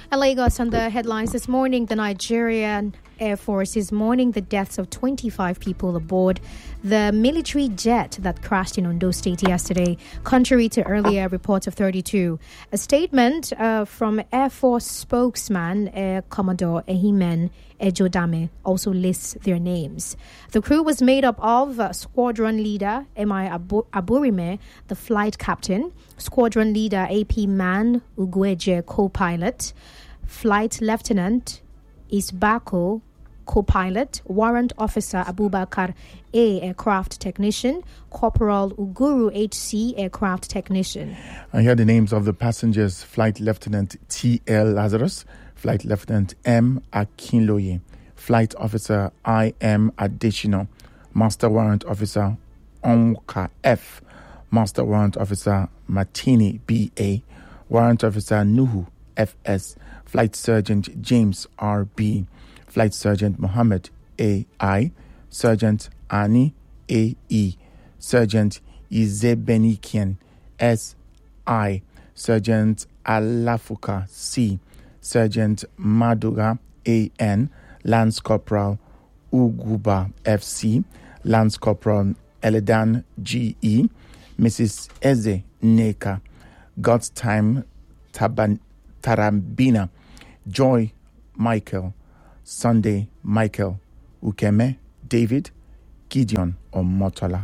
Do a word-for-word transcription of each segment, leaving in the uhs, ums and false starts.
And Lagos on the headlines this morning. The Nigerian Air Force is mourning the deaths of twenty-five people aboard the military jet that crashed in Ondo State yesterday, contrary to earlier reports of thirty-two. A statement uh, from Air Force spokesman Air Commodore Ehimen Ejodame also lists their names. The crew was made up of uh, Squadron Leader M I Abu- Aburime, the flight captain, Squadron Leader A P Man Ugweje, co-pilot, Flight Lieutenant Isbako, co-pilot, Warrant Officer Abubakar A, aircraft technician, Corporal Uguru H C, aircraft technician. I hear the names of the passengers: Flight Lieutenant T L Lazarus, Flight Lieutenant M Akinloye, Flight Officer I M Additional, Master Warrant Officer Onka F, Master Warrant Officer Martini B A, Warrant Officer Nuhu F S, Flight Sergeant James R B, Flight Sergeant Mohammed A I, Sergeant Ani A E, Sergeant Izebenikian S I, Sergeant Alafuka C, Sergeant Maduga A N, Lance Corporal Uguba F C, Lance Corporal Eledan G E, Missus Eze Neka, God's Time Taban, Tarambina, Joy Michael, Sunday Michael, Ukeme David, Gideon Omotola.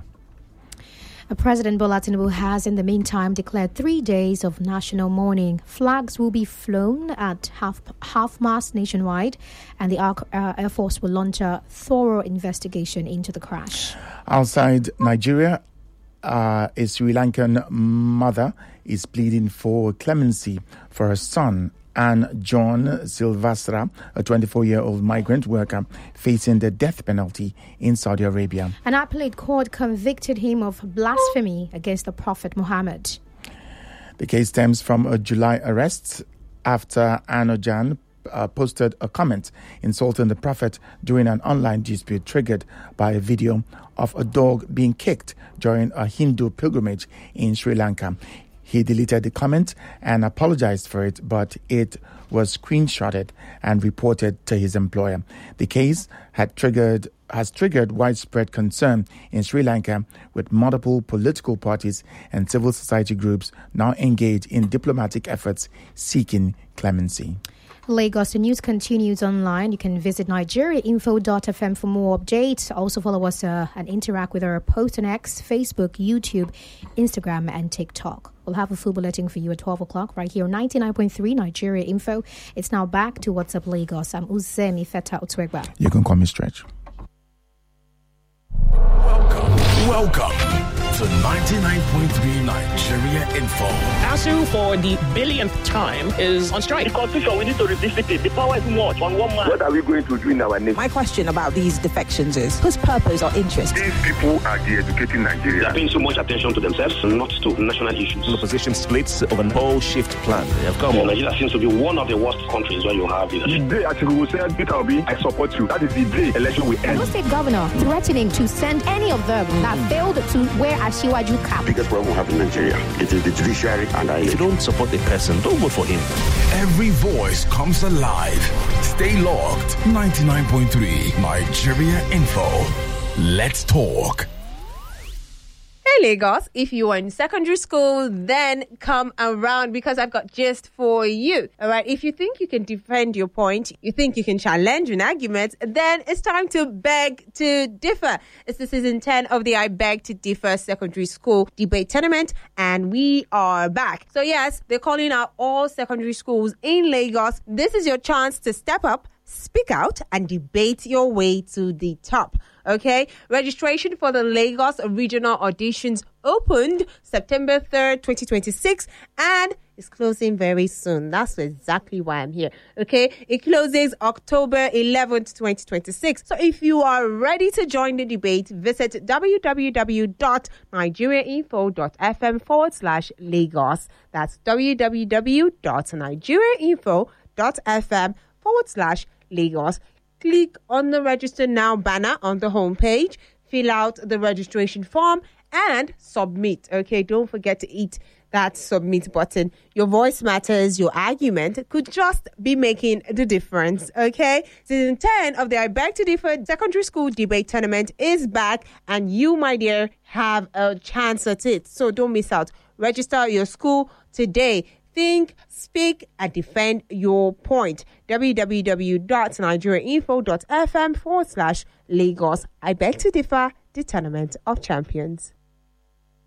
President Bola Tinubu has, in the meantime, declared three days of national mourning. Flags will be flown at half half mast nationwide, and the uh, Air Force will launch a thorough investigation into the crash. Outside Nigeria, uh, a Sri Lankan mother is pleading for clemency for her son, and John Silvastra, a twenty-four-year-old migrant worker facing the death penalty in Saudi Arabia. An appellate court convicted him of blasphemy against the Prophet Muhammad. The case stems from a July arrest after Anojan uh, posted a comment insulting the Prophet during an online dispute triggered by a video of a dog being kicked during a Hindu pilgrimage in Sri Lanka. He deleted the comment and apologized for it, but it was screenshotted and reported to his employer. The case had triggered has triggered widespread concern in Sri Lanka, with multiple political parties and civil society groups now engaged in diplomatic efforts seeking clemency. Lagos, the news continues online. You can visit nigeria info dot f m for more updates. Also follow us uh, and interact with our post on X, Facebook, YouTube, Instagram, and TikTok. We'll have a full bulletin for you at twelve o'clock right here on ninety-nine point three Nigeria Info. It's now back to What's Up Lagos. I'm Uzemi Feta Otwegba. You can call me Stretch. Welcome, welcome to ninety-nine point three Nigeria Info. ASU for the billionth time is on strike. The constitution, we need to revisit it. The power is much on one man. What are we going to do in our nation? My question about these defections is, whose purpose or interest? These people are de-educating Nigeria. They are paying so much attention to themselves, not to national issues. The opposition splits of an whole shift plan. They have come. Yeah, Nigeria seems to be one of the worst countries where you have leadership. The day Atiku said, Peter Obi, I support you. That is the day election will end. No state governor threatening to send any of them mm-hmm. that failed to wear Asiwaju cap. The biggest problem we have in Nigeria, it is the judiciary and I. If you don't support the person, don't vote for him. Every voice comes alive. Stay locked. ninety-nine point three Nigeria Info. Let's talk. Hey Lagos, if you are in secondary school, then come around because I've got gist for you. All right, if you think you can defend your point, you think you can challenge an argument, then it's time to beg to differ. It's the season ten of the I Beg to Differ Secondary School Debate Tournament, and we are back. So yes, they're calling out all secondary schools in Lagos. This is your chance to step up, speak out, and debate your way to the top. Okay, registration for the Lagos regional auditions opened September third, twenty twenty-six, and is closing very soon. That's exactly why I'm here. Okay, it closes October eleventh, twenty twenty-six. So if you are ready to join the debate, visit w w w dot nigeria info dot f m forward slash Lagos. That's w w w dot nigeria info dot f m forward slash Lagos. Click on the Register Now banner on the homepage, fill out the registration form, and submit. Okay, don't forget to hit that submit button. Your voice matters. Your argument could just be making the difference. Okay. Season ten of the I Beg to Differ Secondary School Debate Tournament is back, and you, my dear, have a chance at it. So don't miss out. Register at your school today. Think, speak, and defend your point. www.nigeriainfo.fm forward slash Lagos. I Beg to Differ, the Tournament of Champions.